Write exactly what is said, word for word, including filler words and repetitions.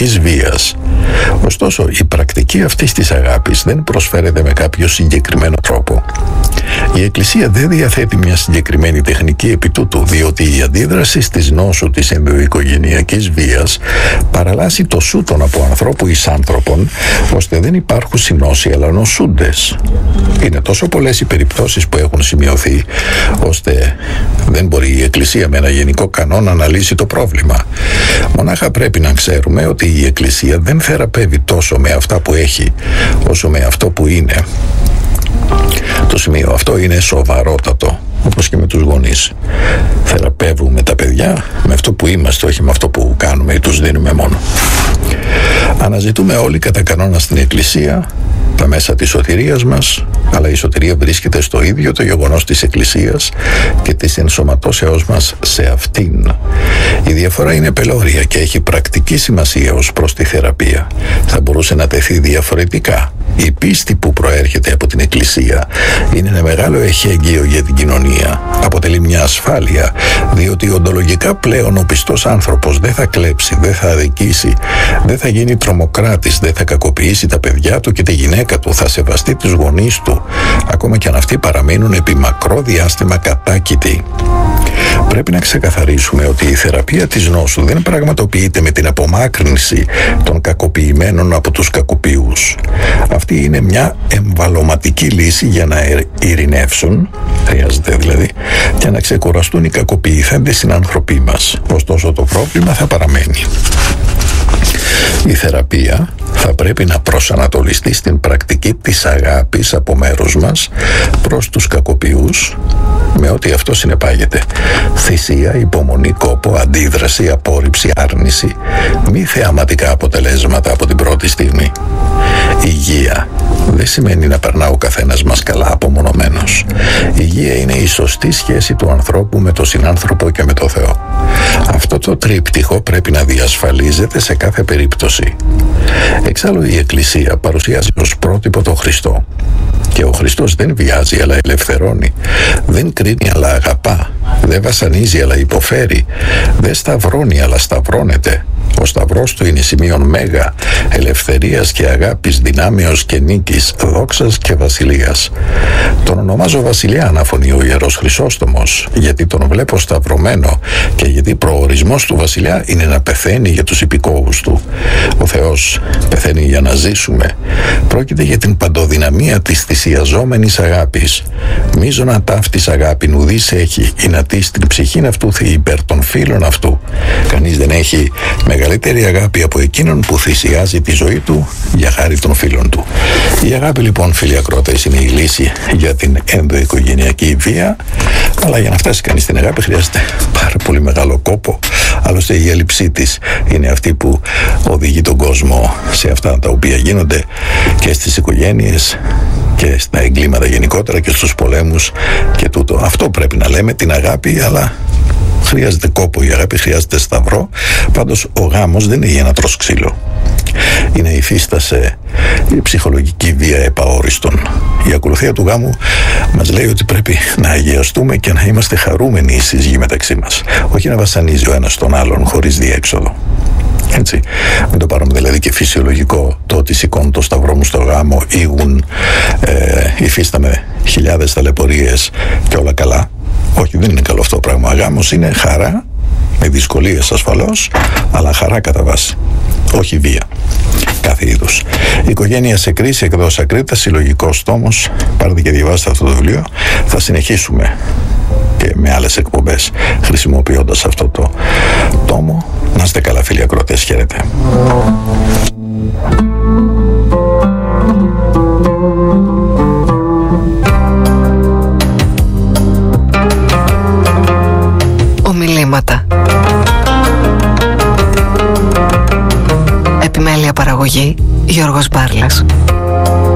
οικογενειακής βίας. Ωστόσο, η πρακτική αυτής της αγάπης δεν προσφέρεται με κάποιο συγκεκριμένο τρόπο. Η Εκκλησία δεν διαθέτει μια συγκεκριμένη τεχνική επί τούτου, διότι η αντίδραση στις νόσου της ενδοοικογενειακής βίας παραλλάσσει το σούτον από ανθρώπου εις άνθρωπον, ώστε δεν υπάρχουν συνόσοι αλλά νοσούντες. Είναι τόσο πολλές οι περιπτώσεις που έχουν σημειωθεί, ώστε δεν μπορεί η Εκκλησία με ένα γενικό κανόνα να λύσει το πρόβλημα. Μονάχα πρέπει να ξέρουμε ότι η Εκκλησία δεν θεραπεύει τόσο με αυτά που έχει, όσο με αυτό που είναι. Το σημείο αυτό είναι σοβαρότατο, όπως και με τους γονείς. Θεραπεύουμε τα παιδιά με αυτό που είμαστε, όχι με αυτό που κάνουμε ή τους δίνουμε μόνο. Αναζητούμε όλοι κατά κανόνα στην Εκκλησία τα μέσα της σωτηρίας μας, αλλά η σωτηρία βρίσκεται στο ίδιο το γεγονός της Εκκλησίας και της ενσωματώσεώς μας σε αυτήν. Η διαφορά είναι πελώρια και έχει πρακτική σημασία ως προς τη θεραπεία. Θα μπορούσε να τεθεί διαφορετικά. Η πίστη που προέρχεται από την Εκκλησία είναι ένα μεγάλο εχέγγυο για την κοινωνία. Αποτελεί μια ασφάλεια, διότι οντολογικά πλέον ο πιστός άνθρωπος δεν θα κλέψει, δεν θα αδικήσει, δεν θα γίνει τρομοκράτης, δεν θα κακοποιήσει τα παιδιά του και τη γυναίκα του, θα σεβαστεί τους γονείς του, ακόμα και αν αυτοί παραμείνουν επί μακρό διάστημα κατάκητοι. Πρέπει να ξεκαθαρίσουμε ότι η θεραπεία της νόσου δεν πραγματοποιείται με την απομάκρυνση των κακοποιημένων από τους κακοποιούς. Αυτή είναι μια εμβαλωματική λύση για να ειρηνεύσουν, χρειάζεται δηλαδή, και να ξεκουραστούν οι κακοποιηθέντες συνάνθρωποι μας. Ωστόσο το πρόβλημα θα παραμένει. Η θεραπεία θα πρέπει να προσανατολιστεί στην πρακτική της αγάπης από μέρους μας προς τους κακοποιούς, με ό,τι αυτό συνεπάγεται. Θυσία, υπομονή, κόπο, αντίδραση, απόρριψη, άρνηση, μη θεαματικά αποτελέσματα από την πρώτη στιγμή. Υγεία δεν σημαίνει να περνά ο καθένας μας καλά απομονωμένος. Υγεία είναι η σωστή σχέση του ανθρώπου με τον συνάνθρωπο και με το Θεό. Αυτό το τρίπτυχο πρέπει να διασφαλίζεται σε κάθε περίπτωση. Εξάλλου η Εκκλησία παρουσιάζει ως πρότυπο τον Χριστό. Και ο Χριστός δεν βιάζει αλλά ελευθερώνει, δεν κρίνει αλλά αγαπά, δεν βασανίζει αλλά υποφέρει, δεν σταυρώνει αλλά σταυρώνεται. Ο σταυρός του είναι σημείον μέγα ελευθερίας και αγάπης, δυνάμεως και νίκης, δόξας και βασιλείας. Τον ονομάζω βασιλιά, αναφωνεί ο Ιερός Χρυσόστομος, γιατί τον βλέπω σταυρωμένο και γιατί προορισμός του βασιλιά είναι να πεθαίνει για τους υπηκόους του. Ο Θεός πεθαίνει για να ζήσουμε. Πρόκειται για την παντοδυναμία της θυσιαζόμενης αγάπης. Μίζωνα ταύτης αγάπην ουδής έχει, ή να τής την ψυχήν αυτού υπέρ των φίλων αυτού. Κανείς δεν έχει μεγαλύτερη αγάπη από εκείνον που θυσιάζει τη ζωή του για χάρη των φίλων του. Η αγάπη λοιπόν, φίλοι ακροατές, είναι η λύση για την ενδοοικογενειακή βία, αλλά για να φτάσει κανείς στην αγάπη χρειάζεται πάρα πολύ μεγάλο κόπο. Άλλωστε η έλλειψή της είναι αυτή που οδηγεί τον κόσμο σε αυτά τα οποία γίνονται και στις οικογένειες και στα εγκλήματα γενικότερα και στους πολέμους και τούτο. Αυτό πρέπει να λέμε, την αγάπη, αλλά χρειάζεται κόπο η αγάπη, χρειάζεται σταυρό. Πάντως ο γάμος δεν είναι για να τρως ξύλο. Είναι υφίστασε η ψυχολογική βία επαόριστον. Η ακολουθία του γάμου μας λέει ότι πρέπει να αγιαστούμε και να είμαστε χαρούμενοι η σύζυγοι μεταξύ μας. Όχι να βασανίζει ο ένας τον άλλον χωρίς διέξοδο. Έτσι. Μην το πάρουμε δηλαδή και φυσιολογικό το ότι σηκώνω το σταυρό μου στο γάμο, ήγουν, ε, υφίσταμε χιλιάδες ταλαιπωρίες και όλα καλά. Όχι, δεν είναι καλό αυτό το πράγμα. Ο γάμος είναι χαρά, με δυσκολίες ασφαλώς, αλλά χαρά κατά βάση. Όχι βία κάθε είδους. Η οικογένεια σε κρίση, εκδόσεις Ακρίτα, συλλογικός τόμος. Πάρτε και διαβάστε αυτό το βιβλίο. Θα συνεχίσουμε και με άλλες εκπομπές χρησιμοποιώντας αυτό το τόμο. Να είστε καλά, φίλοι ακροατές, χαίρετε. Ομιλήματα. Επιμέλεια παραγωγή Γιώργος Μπάρλας.